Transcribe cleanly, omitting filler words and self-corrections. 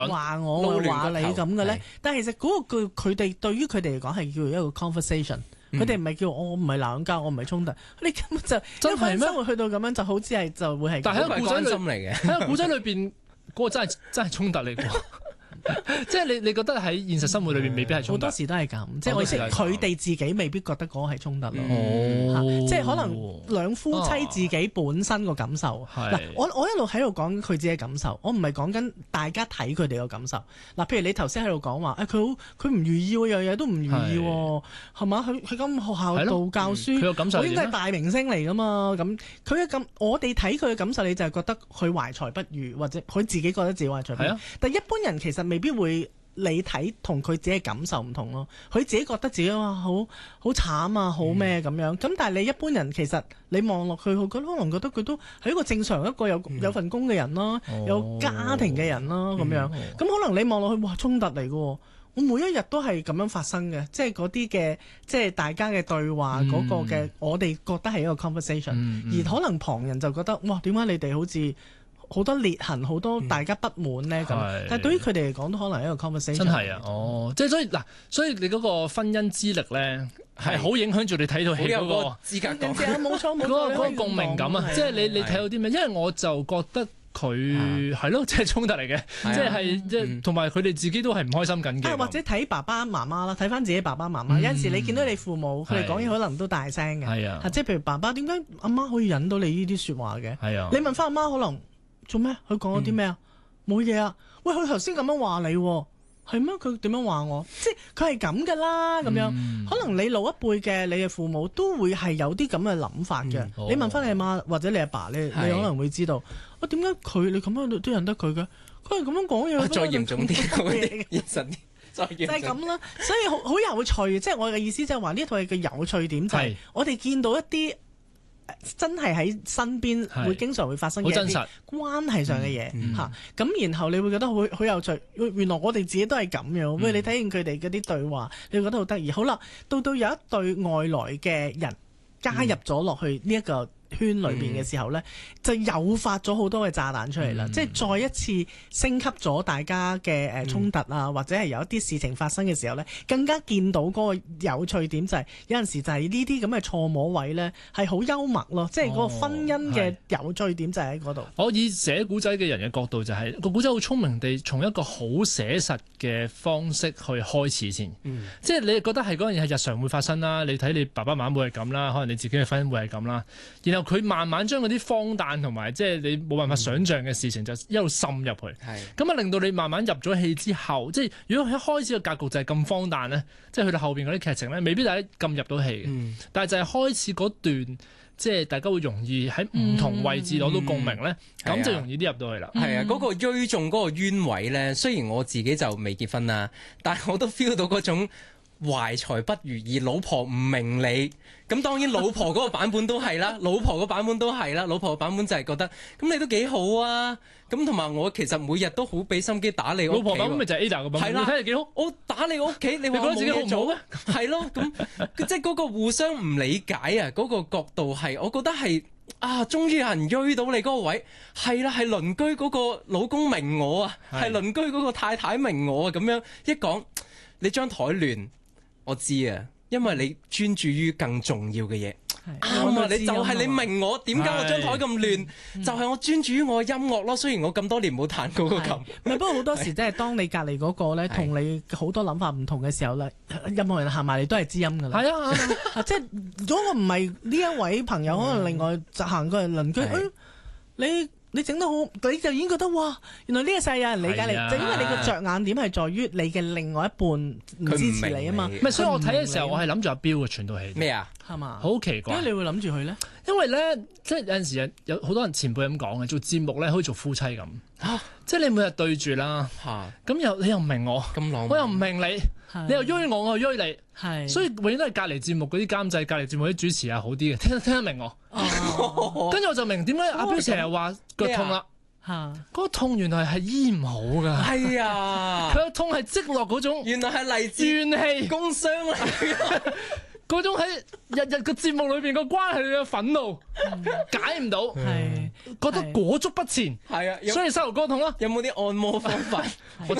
話我話你咁嘅咧？ 係但係其實嗰個佢哋對於佢哋嚟講係叫做一個 conversation。佢哋唔係叫我唔係鬧交，我唔係衝突，你根本就真係咩生活去到咁樣就好似係就會係。 但係喺個故仔裏關心嚟嘅， 喺個古仔裏邊嗰個真係衝突嚟嘅。即係你覺得喺現實生活裏邊未必係好衝突多。時都係咁，即係我意思， 好多時都係咁佢哋自己未必覺得嗰個係衝突咯。 哦即係可能兩夫妻自己本身個感受。 係嗱，我一路喺度講佢自己嘅感受，我唔係講緊大家睇佢哋個感受。嗱，譬如你頭先喺度講話，佢唔如意喎，樣嘢都唔如意喎，係嘛？佢喺學校度教書， 佢個感受佢應該係點咧？ 大明星嚟噶嘛？咁佢嘅我哋睇佢嘅感受，你就係覺得佢懷才不遇，或者佢自己覺得自己懷才不遇。 係啊但一般人其實未必會。你睇同佢自己嘅感受唔同咯，佢自己覺得自己哇好慘啊，好咩咁樣。咁但係你一般人其實你望落去，佢可能覺得佢都係一個正常一個有份工嘅人啦，有家庭嘅人啦咁樣。咁可能你望落去，哇衝突嚟嘅喎！我每一日都係咁樣發生嘅，即係嗰啲嘅，即係大家嘅對話嗰個嘅，我哋覺得係一個 conversation，而可能旁人就覺得哇，點解你哋好似好多裂痕，好多大家不滿咧咁，但係對於佢哋嚟講都可能係一個 conversation。 真係啊，即係所以你嗰個婚姻之力咧，係好影響住你睇到戲嗰個資格講。 冇錯冇錯， 嗰個共鳴感啊！即係你睇到啲咩？因為我就覺得佢係咯，即係衝突嚟嘅，即係同埋佢哋自己都係唔開心緊嘅。 或者睇爸爸媽媽啦，睇翻自己爸爸媽媽。有陣時你見到你父母，佢哋講嘢可能都大聲嘅。 係啊， 即係譬如爸爸點解阿媽可以引到你呢啲説話嘅？ 係啊， 你問翻阿媽可能。做咩？佢講咗啲咩啊？冇嘢啊！喂，佢頭先咁樣話你喎，係咩？佢點樣話我？即係佢係咁噶啦，咁樣。可能你老一輩嘅你嘅父母都會係有啲咁嘅諗法嘅。你問翻你阿媽或者你阿爸，你可能會知道，點解你咁樣都忍得佢嘅？佢係咁樣講嘢。 再嚴重啲，現實啲，再嚴重。 就係咁啦，所以好有趣。即係我嘅意思，即係話呢套嘢嘅有趣點就係我哋見到一啲。真係喺身邊會經常會發生嘅一啲關係上嘅嘢嚇，咁然後你會覺得好有趣。原來我哋自己都係咁樣。喂，你睇見佢哋嗰啲對話，你會覺得好得意。好啦，到有一對外來嘅人加入咗落去呢一個圈裏邊嘅時候呢，就誘發咗好多嘅炸彈出嚟啦，即係再一次升級咗大家嘅衝突啊，或者係有一啲事情發生嘅時候呢，更加見到嗰個有趣點就係有陣時就係呢啲咁嘅錯摸位呢，係好幽默咯，即係嗰個婚姻嘅有趣點就係喺嗰度。 我以寫古仔嘅人嘅角度就係個古仔好聰明地從一個好寫實嘅方式去開始先，即係你覺得係嗰樣嘢係日常會發生啦，你睇你爸爸媽媽會係咁啦，可能你自己嘅婚姻會係咁啦，然後佢慢慢將嗰啲荒誕同埋即係你冇辦法想像嘅事情就一路滲入去，咁啊令到你慢慢入咗戲之後，即係如果一開始嘅格局就係咁荒誕咧，即係去到後邊嗰啲劇情咧，未必大家咁入到戲嘅，但係就係開始嗰段即係大家會容易喺唔同位置攞到共鳴咧，咁就容易啲入到去啦。 係啊，嗰個追中嗰個冤位咧，雖然我自己就未結婚啦，但係我都 feel 到嗰種懷才不遇而老婆唔明你，咁當然老婆嗰個版本都係啦，老婆個版本都係啦，老婆個版本就係覺得咁你都幾好啊，咁同埋我其實每日都好俾心機打理我屋企。老婆版本咪就係 Ada 個版本，你睇嚟幾好，我打理我屋企，你話我冇嘢做啊？係咯，咁即係嗰個互相唔理解啊，嗰個角度係我覺得係。終於有人追到你嗰個位，係啦，係鄰居嗰個老公明我啊，係鄰居嗰個太太明我啊，咁樣一講，你張台亂，我知啊，因為你專注於更重要嘅嘢。啱啊！你就係你明我點解我張台咁亂，就係我專注於我嘅音樂咯。雖然我咁多年冇彈過個琴， 不過好多時即係當你隔離嗰個咧同你好多諗法唔同嘅時候咧，任何人行埋嚟都係知音噶啦。係啊，即係如果我唔係呢一位朋友，可能另外就行過嚟鄰居，你整得好，你就已經覺得哇，原來呢個世有人理解你，就因為你個着眼點係在於你嘅另外一半唔支持你啊嘛。 唔係，所以我睇嘅時候，我係諗住阿彪嘅全套戲。咩啊？ 係嘛？ 好奇怪。 點解你會諗住佢咧？ 因為咧，即係有陣時有好多人前輩咁講嘅，做節目咧可以做夫妻咁。即係你每日對住啦，咁你又唔明我，我又唔明你，你又追我，我又追你，所以永遠都係隔離節目嗰啲監製、隔離節目啲主持啊好啲嘅，聽得明我。跟住我就明點解阿彪成日話腳痛啦。嗰個痛原來係醫唔好噶。係啊，佢個痛係積落嗰種，原來係嚟自怨氣、工傷嚟。 嗰種喺日日個節目裏邊個關係嘅憤怒解唔到， 係覺得裹足不前， 係啊， 所以膝頭哥痛咯。 有冇啲按摩方法？